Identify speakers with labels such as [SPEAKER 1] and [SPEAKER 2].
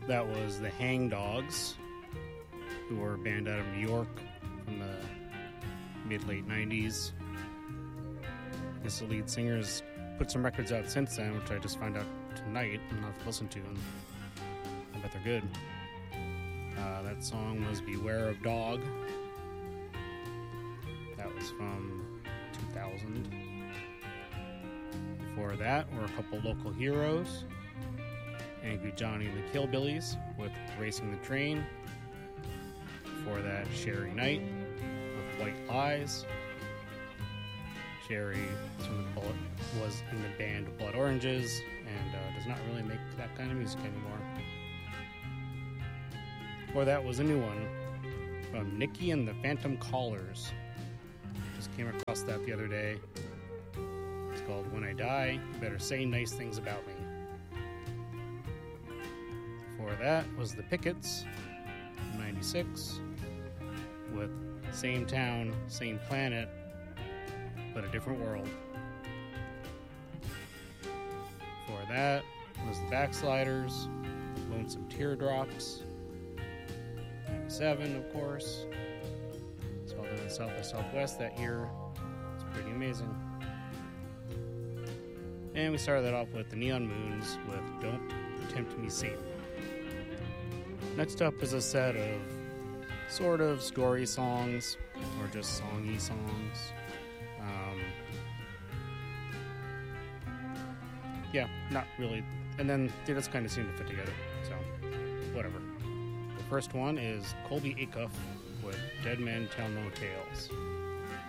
[SPEAKER 1] That was the Hang Dogs, who were a band out of New York from the mid-late 90s. I guess the lead singer's put some records out since then, which I just found out tonight and I'll have to listen to, and I bet they're good. That song was Beware of Dog. That was from 2000. Before that were a couple local heroes. Angry Johnny and the Killbillies with Racing the Train. Before that, Sherry Knight with White Lies. Sherry was in the band Blood Oranges and does not really make that kind of music anymore. Before that was a new one from Nikki and the Phantom Callers. Just came across that the other day. It's called When I Die, You Better Say Nice Things About Me. Before that was the Pickets from 96 with Same Town, Same Planet, but a Different World. Before that was the Backsliders, Lonesome Teardrops. 97, of course. Saw them in South by Southwest that year. It's pretty amazing. And we started that off with the Neon Moons with Don't Tempt Me, Satan. Next up is a set of sort of story songs, or just songy songs. Yeah, not really. And then they just kind of seem to fit together, so whatever. The first one is Colby Acuff with Dead Men Tell No Tales.